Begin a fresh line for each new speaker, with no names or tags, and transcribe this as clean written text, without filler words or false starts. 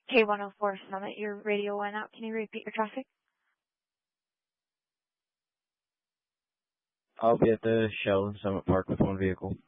K104 Summit, your radio went out. Can you repeat your traffic?
I'll be at the Shell in Summit Park with one vehicle.